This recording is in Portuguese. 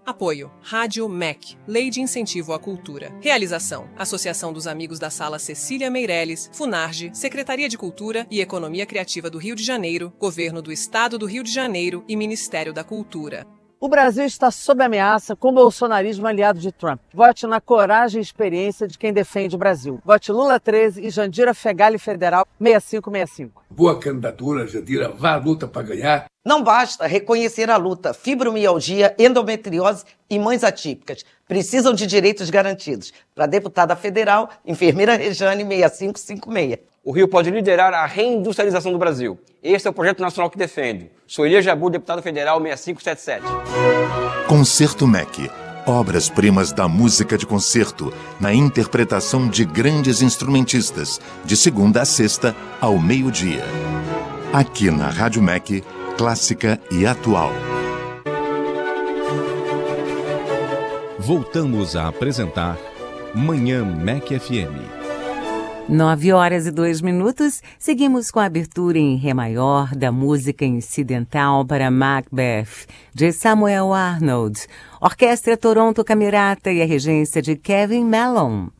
Apoio: Rádio MEC, Lei de Incentivo à Cultura. Realização: Associação dos Amigos da Sala Cecília Meirelles, Funarge, Secretaria de Cultura e Economia Criativa do Rio de Janeiro, Governo do Estado do Rio de Janeiro e Ministério da Cultura. O Brasil está sob ameaça com o bolsonarismo aliado de Trump. Vote na coragem e experiência de quem defende o Brasil. Vote Lula 13 e Jandira Fegali Federal 6565. Boa candidatura, Jandira. Vá à luta para ganhar. Não basta reconhecer a luta. Fibromialgia, endometriose e mães atípicas precisam de direitos garantidos. Para deputada federal, enfermeira Rejane 6556. O Rio pode liderar a reindustrialização do Brasil. Este é o projeto nacional que defendo. Sou Elias Jabu, deputado federal 6577. Concerto MEC. Obras-primas da música de concerto, na interpretação de grandes instrumentistas, de segunda a sexta, ao meio-dia. Aqui na Rádio MEC, clássica e atual. Voltamos a apresentar Manhã MEC FM. 9h02. Seguimos com a abertura em Ré maior da música incidental para Macbeth, de Samuel Arnold, Orquestra Toronto Camerata e a regência de Kevin Mellon.